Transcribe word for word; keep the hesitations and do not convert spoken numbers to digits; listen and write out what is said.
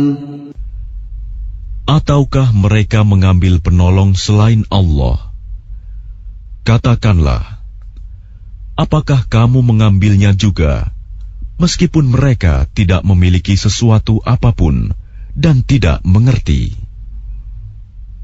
Ataukah mereka mengambil penolong selain Allah? Katakanlah, apakah kamu mengambilnya juga, meskipun mereka tidak memiliki sesuatu apapun dan tidak mengerti?